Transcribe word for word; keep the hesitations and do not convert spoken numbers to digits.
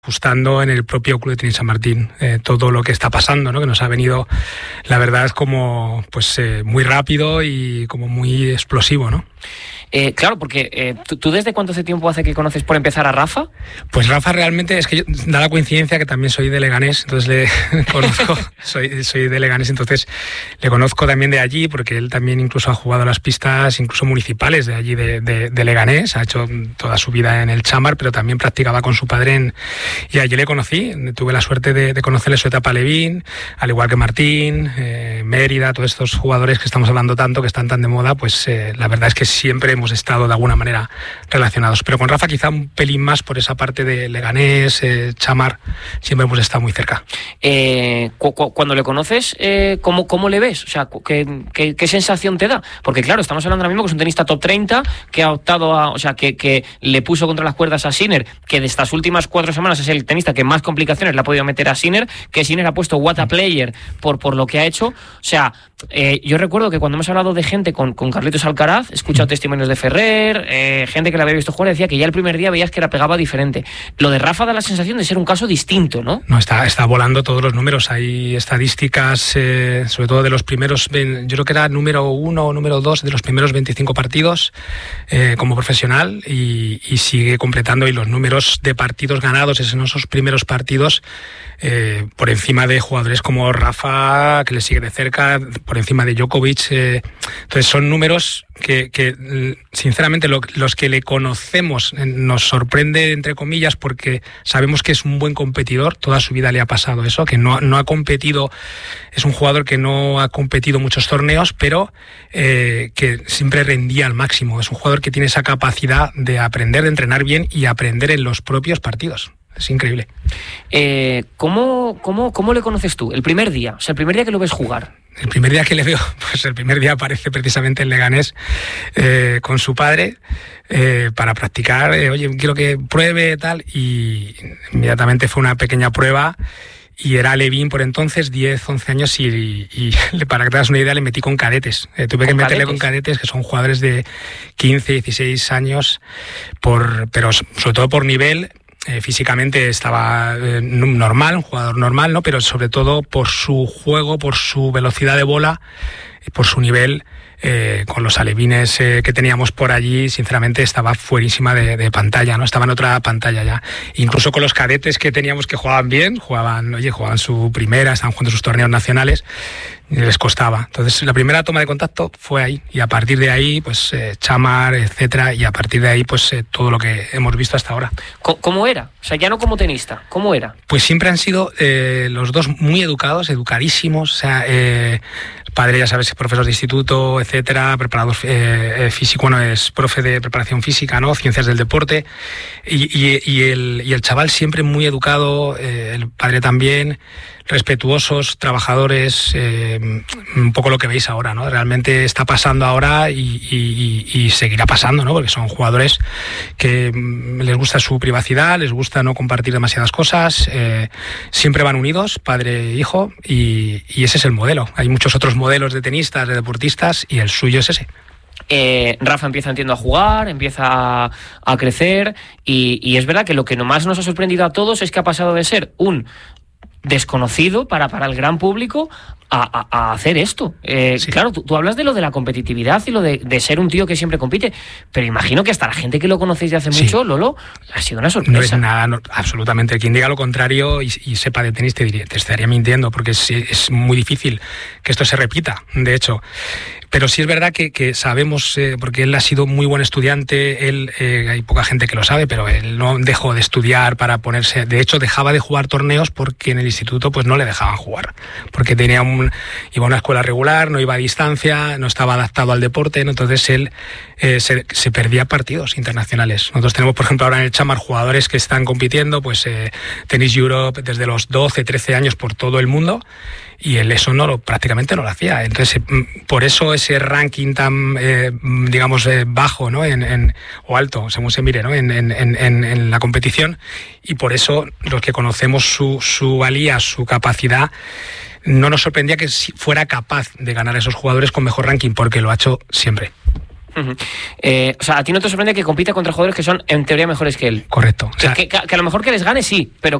ajustando en el propio Club de Tenis San Martín eh, todo lo que está pasando, ¿no? Que nos ha venido, la verdad es como pues eh, muy rápido y como muy explosivo, ¿no? Eh, claro, porque eh, ¿tú, ¿tú desde cuánto hace tiempo hace que conoces por empezar a Rafa? Pues Rafa realmente, es que yo, da la coincidencia que también soy de Leganés, entonces le conozco, soy, soy de Leganés, entonces le conozco también de allí, porque él también incluso ha jugado las pistas incluso municipales de allí de, de, de Leganés, ha hecho toda su vida en el Chamar, pero también practicaba con su padre en, y allí le conocí, tuve la suerte de, de conocerle su etapa Levín, al igual que Martín, eh, Mérida, todos estos jugadores que estamos hablando tanto, que están tan de moda, pues eh, la verdad es que siempre hemos estado de alguna manera relacionados, pero con Rafa quizá un pelín más por esa parte de Leganés, eh, Chamar, siempre hemos estado muy cerca. Eh, cu cu cuando le conoces, eh, ¿cómo, ¿cómo le ves? O sea, ¿qué, qué, ¿qué sensación te da? Porque claro, estamos hablando ahora mismo que es un tenista top treinta, que ha optado a, o sea, que, que le puso contra las cuerdas a Sinner, que de estas últimas cuatro semanas es el tenista que más complicaciones le ha podido meter a Sinner, que Sinner ha puesto what a player por, por lo que ha hecho. O sea, eh, yo recuerdo que cuando hemos hablado de gente con, con Carlitos Alcaraz, he escuchado testimonios de Ferrer, eh, gente que le había visto jugar, decía que ya el primer día veías que la pegaba diferente. Lo de Rafa da la sensación de ser un caso distinto, ¿no? No, está, está volando todos los números. Hay estadísticas, eh, sobre todo de los primeros, yo creo que era número uno o número dos de los primeros veinticinco partidos eh, como profesional, y, y sigue completando, y los números de partidos ganados en esos primeros partidos eh, por encima de jugadores como Rafa, que le sigue de cerca, por encima de Djokovic. Eh, entonces son números que, que sinceramente lo, los que le conocemos eh, nos sorprende, entre comillas, porque sabemos que es un buen competidor. Toda su vida le ha pasado eso, que no, no ha competido, es un jugador que no ha competido muchos torneos, pero eh, que siempre rendía al máximo. Es un jugador que tiene esa capacidad de aprender, de entrenar bien y aprender en los propios partidos. Es increíble. Eh, ¿cómo, cómo, ¿Cómo le conoces tú? El primer día, o sea, el primer día que lo ves jugar. El primer día que le veo, pues el primer día aparece precisamente en Leganés eh, con su padre eh, para practicar. Eh, Oye, quiero que pruebe tal, y inmediatamente fue una pequeña prueba. Y era Levín por entonces, diez, once años, y, y, y para que te das una idea, le metí con cadetes. Eh, tuve que meterle cadetes? con cadetes, que son jugadores de quince, dieciséis años, por, pero sobre todo por nivel. Eh, físicamente estaba eh, normal, un jugador normal, ¿no? Pero sobre todo por su juego, por su velocidad de bola, por su nivel. Eh, con los alevines eh, que teníamos por allí, sinceramente estaba fuerísima de, de pantalla, ¿no? Estaba en otra pantalla ya. Incluso con los cadetes que teníamos, que jugaban bien, jugaban, oye, jugaban su primera, estaban jugando sus torneos nacionales, y les costaba. Entonces la primera toma de contacto fue ahí, y a partir de ahí, pues eh, Chamar, etcétera, y a partir de ahí, pues eh, todo lo que hemos visto hasta ahora. ¿Cómo era? O sea, ya no como tenista, ¿cómo era? Pues siempre han sido eh, los dos muy educados, educadísimos, o sea, eh, padre, ya sabes, profesor de instituto, etcétera, preparador eh, físico, bueno, es profe de preparación física, ¿no? Ciencias del deporte, y, y, y, el, y el chaval siempre muy educado, eh, el padre también, respetuosos, trabajadores, eh, un poco lo que veis ahora, ¿no? Realmente está pasando ahora y, y, y seguirá pasando, ¿no? Porque son jugadores que les gusta su privacidad, les gusta no compartir demasiadas cosas, eh, siempre van unidos, padre e hijo, y, y ese es el modelo. Hay muchos otros modelos de tenistas, de deportistas, y el suyo es ese. Eh, Rafa empieza, entiendo, a jugar, empieza a, a crecer, y, y es verdad que lo que más nos ha sorprendido a todos es que ha pasado de ser un desconocido para, para el gran público a, a, a hacer esto. Eh, sí. Claro, tú, tú hablas de lo de la competitividad y lo de, de ser un tío que siempre compite, pero imagino que hasta la gente que lo conocéis de hace sí. mucho, Lolo, ha sido una sorpresa. No es nada, no, absolutamente. Quien diga lo contrario y, y sepa de tenis te, diría, te estaría mintiendo, porque es, es muy difícil que esto se repita, de hecho. Pero sí es verdad que, que sabemos, eh, porque él ha sido muy buen estudiante, él eh, hay poca gente que lo sabe, pero él no dejó de estudiar para ponerse, de hecho dejaba de jugar torneos porque en el instituto pues no le dejaban jugar, porque tenía un, iba a una escuela regular, no iba a distancia, no estaba adaptado al deporte, ¿no? Entonces él eh, se, se perdía partidos internacionales. Nosotros tenemos, por ejemplo, ahora en el Chamar jugadores que están compitiendo, pues eh, Tennis Europe desde los doce, trece años por todo el mundo, y él eso no lo, prácticamente no lo hacía. Entonces, por eso ese ranking tan, eh, digamos, eh, bajo, ¿no? En, en, o alto, según se mire, ¿no? En, en, en, en la competición, y por eso los que conocemos su, su valía, su capacidad, no nos sorprendía que fuera capaz de ganar a esos jugadores con mejor ranking, porque lo ha hecho siempre. Uh-huh. eh, o sea, a ti no te sorprende que compita contra jugadores que son en teoría mejores que él. Correcto. O sea, que, que, que a lo mejor que les gane sí, pero